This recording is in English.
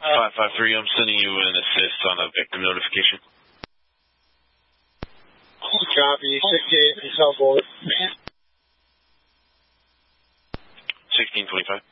553, I'm sending you an assist on a victim notification. Copy, 68, South Boulder. 1625.